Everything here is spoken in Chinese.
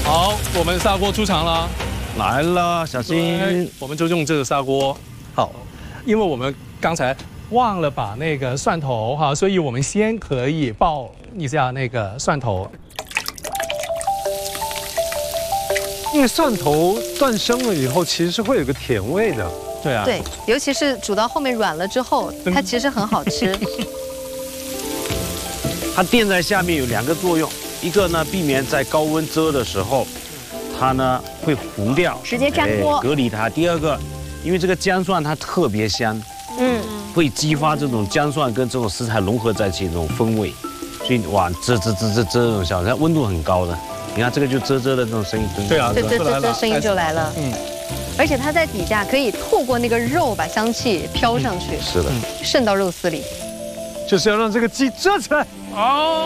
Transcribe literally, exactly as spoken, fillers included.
好，我们砂锅出场了， 来了，小心。 我们就用这个砂锅。好，因为我们刚才忘了把那个蒜头哈，所以我们先可以爆一下那个蒜头。 因为蒜头断生了以后，其实是会有个甜味的。 对啊。 对，尤其是煮到后面软了之后，它其实很好吃。 它垫在下面有两个作用，一个呢避免在高温遮的时候，它呢会糊掉， 直接粘锅， 隔离它。第二个，因为这个姜蒜它特别香， 嗯， 会激发这种姜蒜跟这种食材融合在一起的这种风味，所以哇，滋滋滋滋滋这种小，它温度很高的。你看这个就啧啧的这种声音， 对啊， 这这这这声音就来了。嗯，而且它在底下可以透过那个肉把香气飘上去， 是的， 渗到肉丝里， 就是要让这个鸡遮起来。 哦。